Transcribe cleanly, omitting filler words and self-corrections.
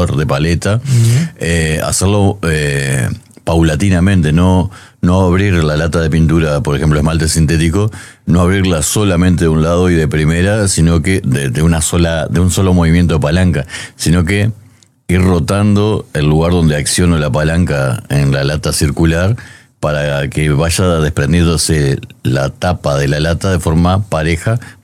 licor de paleta, hacerlo paulatinamente, no abrir la lata de pintura, por ejemplo, esmalte sintético, no abrirla solamente de un lado y de primera, sino que de un solo movimiento de palanca, sino que ir rotando el lugar donde acciono la palanca en la lata circular para que vaya desprendiéndose la tapa de la lata de forma pareja